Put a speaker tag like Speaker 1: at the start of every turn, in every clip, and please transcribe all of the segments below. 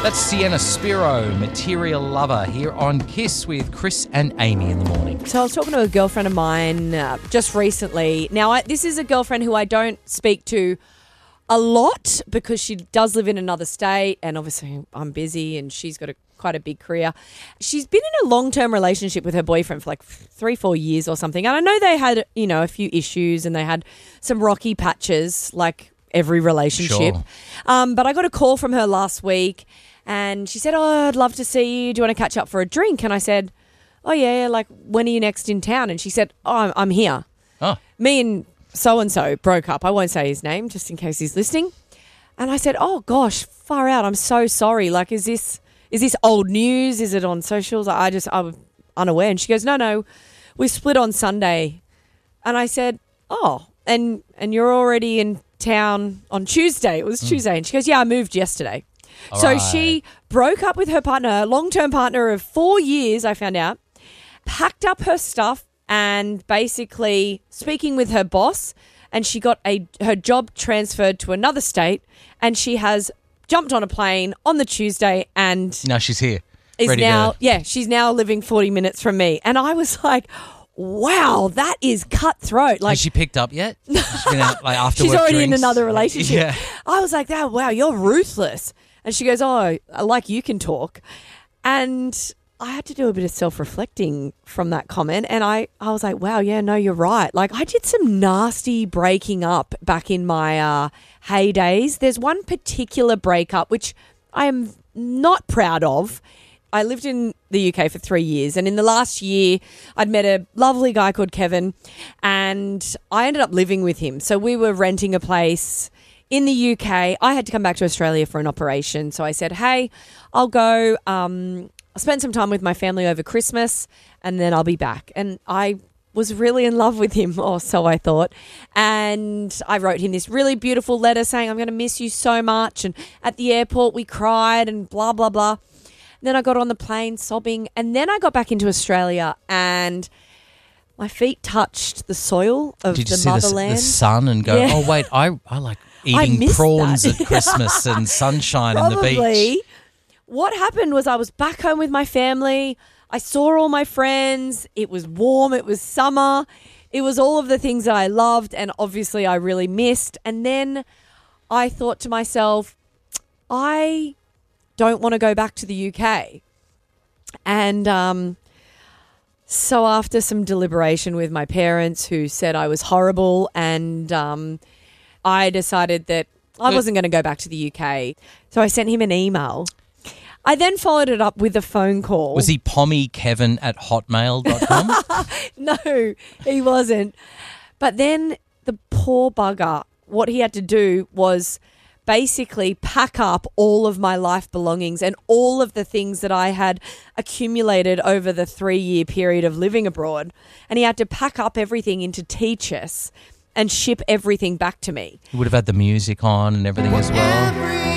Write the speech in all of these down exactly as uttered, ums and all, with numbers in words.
Speaker 1: That's Sienna Spiro, Material Lover, here on Kiss with Chris and Amy in the morning.
Speaker 2: So I was talking to a girlfriend of mine uh, just recently. Now, I, this is a girlfriend who I don't speak to a lot because she does live in another state, and obviously I'm busy and she's got a quite a big career. She's been in a long-term relationship with her boyfriend for like three, four years or something. And I know they had, you know, a few issues and they had some rocky patches like every relationship.
Speaker 1: Sure.
Speaker 2: Um, but I got a call from her last week and she said, oh, I'd love to see you. Do you want to catch up for a drink? And I said, oh, yeah, like when are you next in town? And she said, oh, I'm, I'm here.
Speaker 1: Oh.
Speaker 2: Me and so-and-so broke up. I won't say his name just in case he's listening. And I said, oh, gosh, far out. I'm so sorry. Like, is this... Is this old news? Is it on socials? I just, I was unaware. And she goes, no, no, we split on Sunday. And I said, oh, and and you're already in town on Tuesday. It was mm. Tuesday. And she goes, yeah, I moved yesterday. All so right. She broke up with her partner, long-term partner of four years, I found out, packed up her stuff and basically speaking with her boss, and she got a her job transferred to another state, and she has jumped on a plane on the Tuesday and
Speaker 1: now she's here.
Speaker 2: Is
Speaker 1: ready
Speaker 2: now
Speaker 1: to...
Speaker 2: yeah, she's now living forty minutes from me. And I was like, wow, that is cutthroat. Like,
Speaker 1: has she picked up yet? She's been out like after
Speaker 2: she's
Speaker 1: work
Speaker 2: already
Speaker 1: drinks?
Speaker 2: in another relationship.
Speaker 1: Yeah.
Speaker 2: I was like, oh, wow, you're ruthless. And she goes, oh, like you can talk. And I had to do a bit of self-reflecting from that comment. And I, I was like, wow, yeah, no, you're right. Like I did some nasty breaking up back in my uh, heydays. There's one particular breakup which I am not proud of. I lived in the U K for three years. And in the last year, I'd met a lovely guy called Kevin. And I ended up living with him. So we were renting a place in the U K. I had to come back to Australia for an operation. So I said, hey, I'll go... Um, I'll spend some time with my family over Christmas and then I'll be back. And I was really in love with him, or so I thought. And I wrote him this really beautiful letter saying, I'm going to miss you so much. And at the airport, we cried and blah, blah, blah. And then I got on the plane sobbing. And then I got back into Australia and my feet touched the soil of
Speaker 1: Did you
Speaker 2: the
Speaker 1: see
Speaker 2: motherland.
Speaker 1: The, the sun and go,
Speaker 2: yeah.
Speaker 1: oh, wait, I, I like eating
Speaker 2: I
Speaker 1: prawns
Speaker 2: that.
Speaker 1: at Christmas and sunshine on the beach.
Speaker 2: What happened was I was back home with my family. I saw all my friends. It was warm. It was summer. It was all of the things that I loved and obviously I really missed. And then I thought to myself, I don't want to go back to the U K. And um, so after some deliberation with my parents who said I was horrible, and um, I decided that I wasn't going to go back to the U K. So I sent him an email. I then followed it up with a phone call.
Speaker 1: Was he pommykevin at hotmail dot com?
Speaker 2: No, he wasn't. But then the poor bugger, what he had to do was basically pack up all of my life belongings and all of the things that I had accumulated over the three-year period of living abroad. And he had to pack up everything into Teachers and ship everything back to me.
Speaker 1: He would have had the music on and everything as well.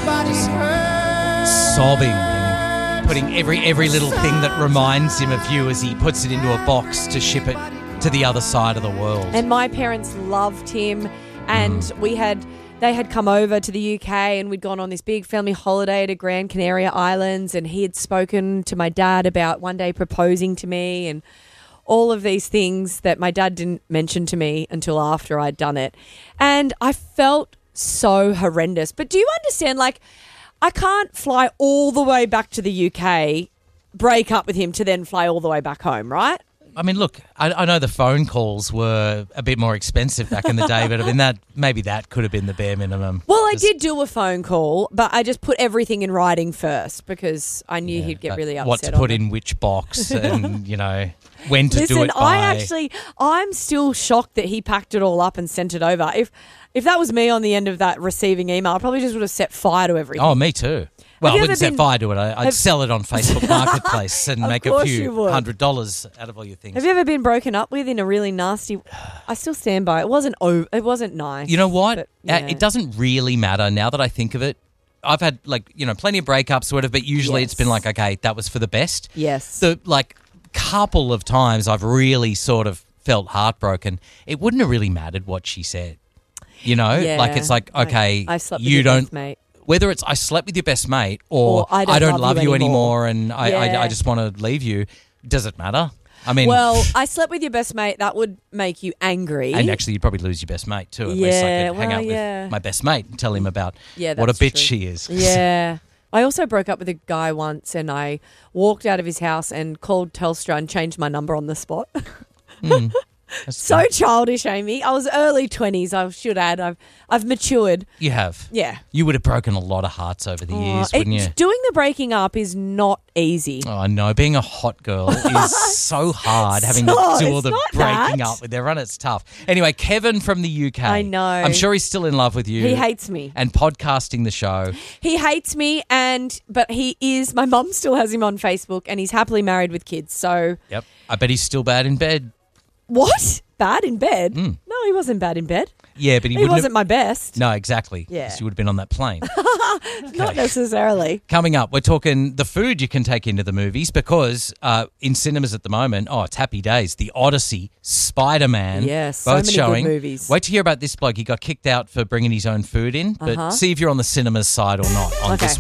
Speaker 1: Sobbing and putting every every little thing that reminds him of you as he puts it into a box to ship it to the other side of the world.
Speaker 2: And my parents loved him, and mm. we had they had come over to the U K and we'd gone on this big family holiday to Gran Canaria Islands, and he had spoken to my dad about one day proposing to me and all of these things that my dad didn't mention to me until after I'd done it. And I felt so horrendous. But do you understand, like, I can't fly all the way back to the U K, break up with him to then fly all the way back home, right?
Speaker 1: I mean, look, I, I know the phone calls were a bit more expensive back in the day, but I mean, that maybe that could have been the bare minimum.
Speaker 2: Well, I did do a phone call, but I just put everything in writing first because I knew yeah, he'd get really upset.
Speaker 1: What to put in which box and, you know, when to
Speaker 2: Listen,
Speaker 1: do it by.
Speaker 2: I actually, I'm still shocked that he packed it all up and sent it over. If if that was me on the end of that receiving email, I probably just would have set fire to everything.
Speaker 1: Oh, me too. Well, I wouldn't set
Speaker 2: been,
Speaker 1: fire to it. I'd have, sell it on Facebook Marketplace and make a few hundred dollars out of all your things.
Speaker 2: Have you ever been broken up with in a really nasty... I still stand by it. It wasn't, oh, it wasn't nice.
Speaker 1: You know what?
Speaker 2: But, yeah.
Speaker 1: uh, it doesn't really matter now that I think of it. I've had, like, you know, plenty of breakups, sort of, but usually
Speaker 2: yes.
Speaker 1: it's been like, okay, that was for the best.
Speaker 2: Yes.
Speaker 1: The, like, couple of times I've really sort of felt heartbroken. It wouldn't have really mattered what she said. You know?
Speaker 2: Yeah,
Speaker 1: like, it's like, okay,
Speaker 2: I, I slept
Speaker 1: you
Speaker 2: with
Speaker 1: don't...
Speaker 2: both, mate.
Speaker 1: whether it's I slept with your best mate or,
Speaker 2: Or I don't
Speaker 1: love,
Speaker 2: love you
Speaker 1: you
Speaker 2: anymore.
Speaker 1: anymore, and I, I,
Speaker 2: Yeah.
Speaker 1: I just want to leave you, does it matter? I mean,
Speaker 2: Well, I slept with your best mate. That would make you angry.
Speaker 1: and actually you'd probably lose your best mate too. At least I
Speaker 2: Yeah,
Speaker 1: could hang
Speaker 2: well,
Speaker 1: out
Speaker 2: yeah.
Speaker 1: with my best mate and tell him about
Speaker 2: Yeah,
Speaker 1: what a
Speaker 2: that's
Speaker 1: bitch
Speaker 2: true.
Speaker 1: she is.
Speaker 2: Yeah. I also broke up with a guy once and I walked out of his house and called Telstra and changed my number on the spot.
Speaker 1: Mm, that's
Speaker 2: So
Speaker 1: good.
Speaker 2: childish, Amy. I was early twenties, I should add. I've I've matured.
Speaker 1: You have.
Speaker 2: Yeah.
Speaker 1: You would have broken a lot of hearts over the years,
Speaker 2: Oh,
Speaker 1: wouldn't
Speaker 2: it-
Speaker 1: you?
Speaker 2: Doing the breaking up is not easy.
Speaker 1: Oh, I know. Being a hot girl is so hard, having to
Speaker 2: So-
Speaker 1: do all
Speaker 2: it's
Speaker 1: the
Speaker 2: not
Speaker 1: breaking
Speaker 2: that.
Speaker 1: up with everyone. It's tough. Anyway, Kevin from the U K.
Speaker 2: I know.
Speaker 1: I'm sure he's still in love with you.
Speaker 2: He hates me.
Speaker 1: And podcasting the show.
Speaker 2: He hates me and but he is my mum still has him on Facebook and he's happily married with kids. So
Speaker 1: Yep. I bet he's still bad in bed.
Speaker 2: what? Bad in bed?
Speaker 1: Mm.
Speaker 2: No, he wasn't bad in bed.
Speaker 1: Yeah, but he,
Speaker 2: He,
Speaker 1: wouldn't
Speaker 2: wasn't my best.
Speaker 1: have... No, exactly.
Speaker 2: Yeah.
Speaker 1: 'Cause you would have been on that plane.
Speaker 2: Not necessarily.
Speaker 1: Coming up, we're talking the food you can take into the movies because uh, in cinemas at the moment, oh, it's happy days. The Odyssey, Spider-Man,
Speaker 2: Yeah, so
Speaker 1: both
Speaker 2: many good
Speaker 1: showing.
Speaker 2: movies.
Speaker 1: Wait to hear about this bloke. He got kicked out for bringing his own food in, but
Speaker 2: Uh-huh.
Speaker 1: see if you're on the cinemas side or not on
Speaker 2: Okay.
Speaker 1: this